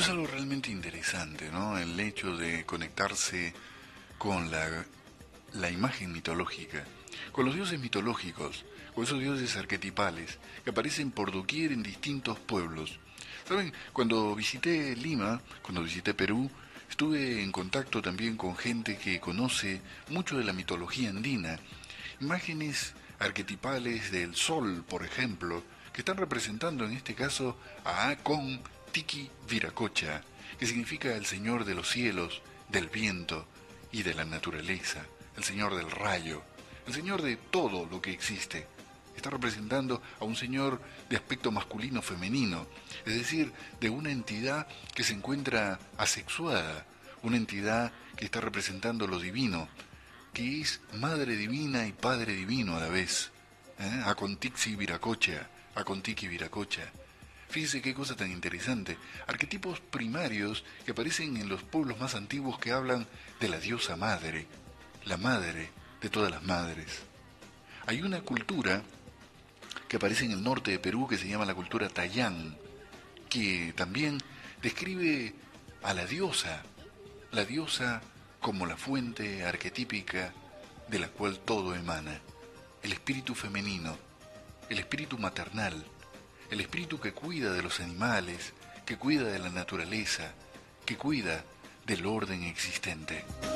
es algo realmente interesante, ¿no? El hecho de conectarse con la imagen mitológica, con los dioses mitológicos, con esos dioses arquetipales que aparecen por doquier en distintos pueblos. ¿Saben? Cuando visité Lima, cuando visité Perú, estuve en contacto también con gente que conoce mucho de la mitología andina. Imágenes arquetipales del sol, por ejemplo, que están representando en este caso a Akon Tiki Viracocha, que significa el señor de los cielos, del viento y de la naturaleza, el señor del rayo, el señor de todo lo que existe. Está representando a un señor de aspecto masculino-femenino, es decir, de una entidad que se encuentra asexuada, una entidad que está representando lo divino, que es madre divina y padre divino a la vez. Acontixi Viracocha, Acontiki Viracocha. Fíjese qué cosa tan interesante. Arquetipos primarios que aparecen en los pueblos más antiguos que hablan de la diosa madre, la madre de todas las madres. Hay una cultura que aparece en el norte de Perú que se llama la cultura Tayán, que también describe a la diosa como la fuente arquetípica de la cual todo emana, el espíritu femenino, el espíritu maternal, el espíritu que cuida de los animales, que cuida de la naturaleza, que cuida del orden existente.